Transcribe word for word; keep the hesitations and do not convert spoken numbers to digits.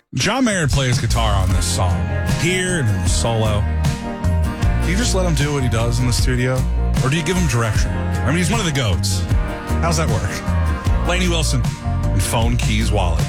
John Mayer plays guitar on this song, here and in the solo. Do you just let him do what he does in the studio? Or do you give him direction? I mean, he's one of the GOATs. How's that work? Lainey Wilson and Phone Keys Wallet.